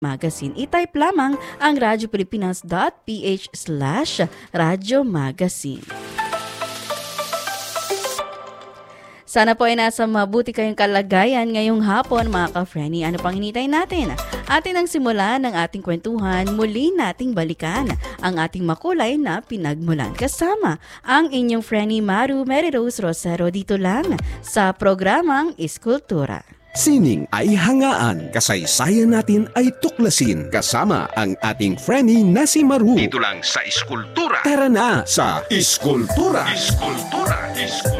Magazine. I-type lamang ang radiopilipinas.ph/Radyo Magazine. Sana po ay nasa mabuti kayong kalagayan ngayong hapon mga ka-Frenny. Ano pang hinintay natin? Atin ang simula ng ating kwentuhan, muli nating balikan ang ating makulay na pinagmulan. Kasama ang inyong Frenny Maru Mary Rose Rosero dito lang sa programang Iskultura. Sining ay hangaan, kasaysayan natin ay tuklasin. Kasama ang ating Frenny na si Maru. Dito lang sa Iskultura. Tara na sa Iskultura! Iskultura. Iskultura.